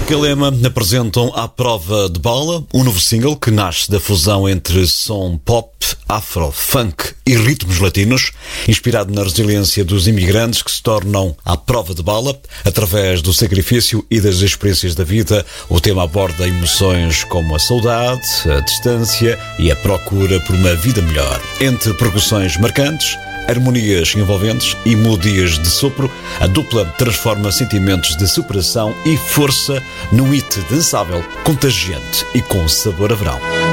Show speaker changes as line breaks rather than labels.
Música e Lema apresentam À Prova de Bala, um novo single que nasce da fusão entre som pop, afro, funk e ritmos latinos, inspirado na resiliência dos imigrantes que se tornam à prova de bala. Através do sacrifício e das experiências da vida, o tema aborda emoções como a saudade, a distância e a procura por uma vida melhor. Entre percussões marcantes, harmonias envolventes e melodias de sopro, a dupla transforma sentimentos de superação e força num hit dançável, contagiante e com sabor a verão.